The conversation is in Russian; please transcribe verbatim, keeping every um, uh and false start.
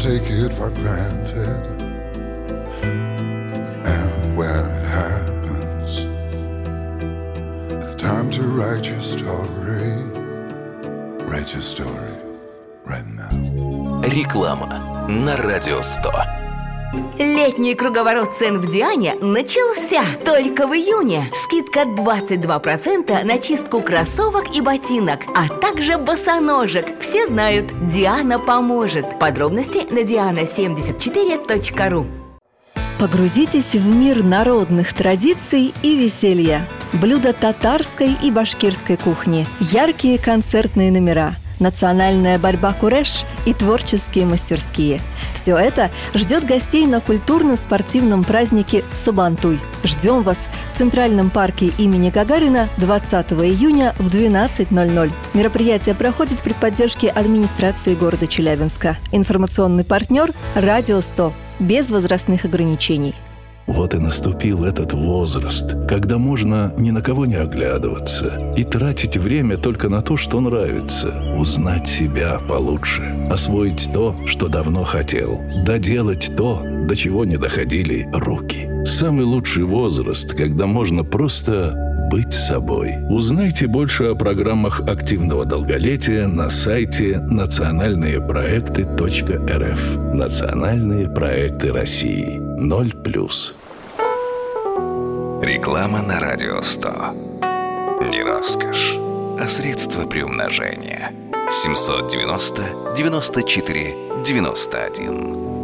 take it for granted. And when it happens, it's time to write your story. Write your story right now. Реклама на Радио сто. Летний круговорот цен в Диане начался только в июне. Скидка двадцать два процента на чистку кроссовок и ботинок, а также босоножек. Все знают, Диана поможет. Подробности на диана семьдесят четыре точка ру. Погрузитесь в мир народных традиций и веселья. Блюда татарской и башкирской кухни, яркие концертные номера, национальная борьба куреш и творческие мастерские. Все это ждет гостей на культурно-спортивном празднике Сабантуй. Ждем вас в Центральном парке имени Гагарина двадцатого июня в двенадцать ноль ноль. Мероприятие проходит при поддержке администрации города Челябинска. Информационный партнер «Радио сто». Без возрастных ограничений. Вот и наступил этот возраст, когда можно ни на кого не оглядываться и тратить время только на то, что нравится, узнать себя получше, освоить то, что давно хотел, доделать то, до чего не доходили руки. Самый лучший возраст, когда можно просто быть собой. Узнайте больше о программах активного долголетия на сайте национальные проекты точка эр эф. Национальные проекты России. Ноль плюс. Реклама на Радио сто. Не роскошь, а средство приумножения. семь девяносто девяносто четыре девяносто один.